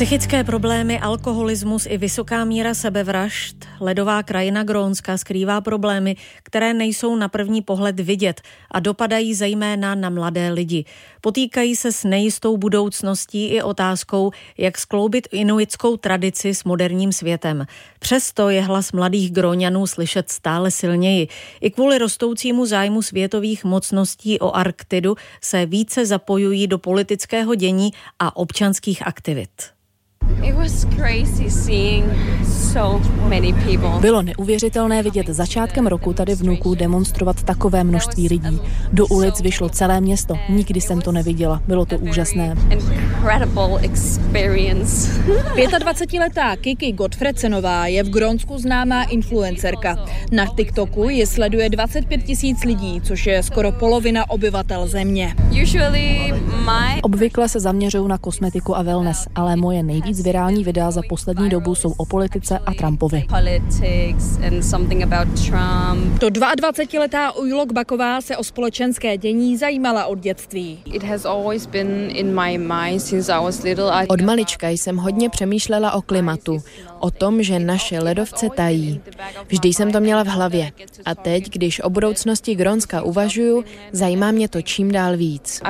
Psychické problémy, alkoholismus i vysoká míra sebevražd. Ledová krajina Grónska skrývá problémy, které nejsou na první pohled vidět a dopadají zejména na mladé lidi. Potýkají se s nejistou budoucností i otázkou, jak skloubit inuitskou tradici s moderním světem. Přesto je hlas mladých Gróňanů slyšet stále silněji. I kvůli rostoucímu zájmu světových mocností o Arktidu se více zapojují do politického dění a občanských aktivit. Bylo neuvěřitelné vidět začátkem roku tady v Nuuku demonstrovat takové množství lidí. Do ulic vyšlo celé město. Nikdy jsem to neviděla. Bylo to úžasné. 25letá Kiki Gottfredsenová je v Grónsku známá influencerka. Na TikToku ji sleduje 25 000 lidí, což je skoro polovina obyvatel země. Obvykle se zaměřují na kosmetiku a wellness, ale moje nejvíc virální videa za poslední dobu jsou o politice a Trumpovi. To 22letá Ujlok Baková se o společenské dění zajímala od dětství. Od malička jsem hodně přemýšlela o klimatu, o tom, že naše ledovce tají. Vždy jsem to měla v hlavě. A teď, když o budoucnosti Grónska uvažuju, zajímá mě to čím dál víc.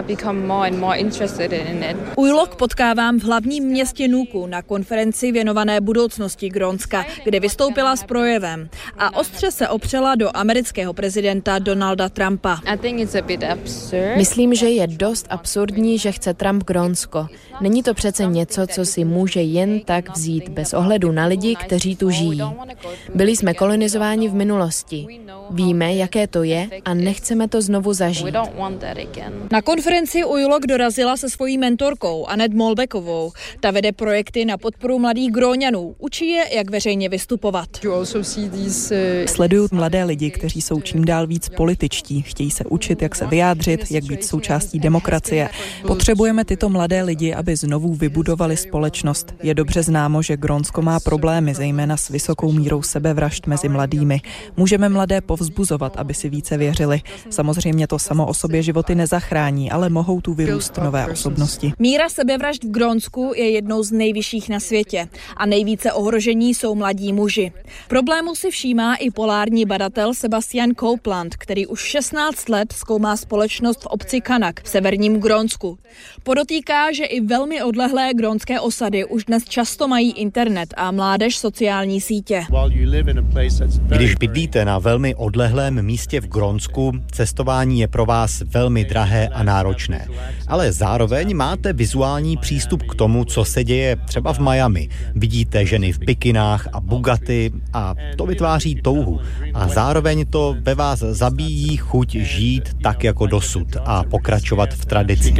Ujlok potkávám v hlavním městě Nuuku na konferenci věnované budoucnosti Grónska, kde vystoupila s projevem a ostře se opřela do amerického prezidenta Donalda Trumpa. Myslím, že je dost absurdní, že chce Trump Grónsko. Není to přece něco, co si může jen tak vzít bez ohledu na lidi, kteří tu žijí. Byli jsme kolonizováni v minulosti. Víme, jaké to je a nechceme to znovu zažít. Na konferenci Ujlok dorazila se svojí mentorkou Annette Molbeckovou. Ta vede projekty na podporu mladých Gróňanů. Učí je, jak veřejně vystupovat. Sleduju mladé lidi, kteří jsou čím dál víc političtí. Chtějí se učit, jak se vyjádřit, jak být součástí demokracie. Potřebujeme tyto mladé lidi, aby znovu vybudovali společnost. Je dobře známo, že Grónsko má problémy, zejména s vysokou mírou sebevražd mezi mladými. Můžeme mladé povzbuzovat, aby si více věřili. Samozřejmě to samo o sobě životy nezachrání, ale mohou tu vyrůst nové osobnosti. Míra sebevražd v Grónsku je jednou z nejvyšších na světě a nejvíce ohrožení jsou mladí muži. Problému si všímá i polární badatel Sebastian Copeland, který už 16 let zkoumá společnost v obci Kanak v severním Grónsku. Podotýká, že i velmi odlehlé grónské osady už dnes často mají internet a mládež sociální sítě. Když bydlíte na velmi odlehlém místě v Grónsku, cestování je pro vás velmi drahé a náročné. Ale zároveň máte vizuální přístup k tomu, co se děje třeba v Miami. Vidíte ženy v bikinách a Bugatti a to vytváří touhu. A zároveň to ve vás zabíjí chuť žít tak jako dosud a pokračovat v tradici.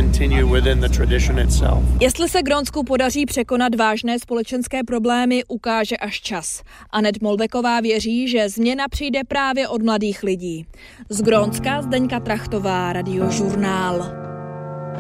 Jestli se Grónsku podaří překonat vážné společenské problémy, ukáže až čas. Annette Molbecková věří, že změna přijde právě od mladých lidí. Z Grónska Zdeňka Trachtová, Radiožurnál.